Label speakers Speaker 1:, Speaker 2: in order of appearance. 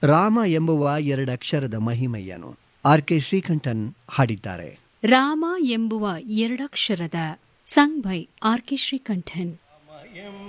Speaker 1: ರಾಮ ಎಂಬುವ ಎರಡಕ್ಷರದ ಮಹಿಮೆಯನ್ನು ಆರ್.ಕೆ. ಶ್ರೀಕಂಠನ್ ಹಾಡಿದ್ದಾರೆ.
Speaker 2: ರಾಮ ಎಂಬುವ ಎರಡಕ್ಷರದ ಸಂಗ್ ಬೈ ಆರ್.ಕೆ. ಶ್ರೀಕಂಠನ್.